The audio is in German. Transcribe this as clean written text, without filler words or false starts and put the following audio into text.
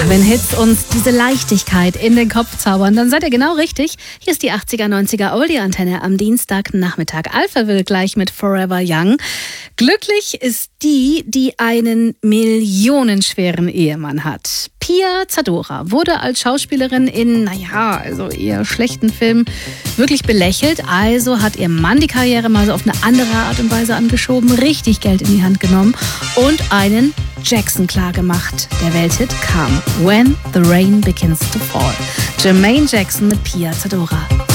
Wenn Hits uns diese Leichtigkeit in den Kopf zaubern, dann seid ihr genau richtig. Hier ist die 80er, 90er Oldie-Antenne am Dienstagnachmittag. Alpha will gleich mit Forever Young. Glücklich ist die, die einen millionenschweren Ehemann hat. Pia Zadora wurde als Schauspielerin in, eher schlechten Filmen wirklich belächelt. Also hat ihr Mann die Karriere mal so auf eine andere Art und Weise angeschoben, richtig Geld in die Hand genommen und einen Jackson klargemacht. Der Welthit kam When the Rain Begins to Fall. Jermaine Jackson mit Pia Zadora.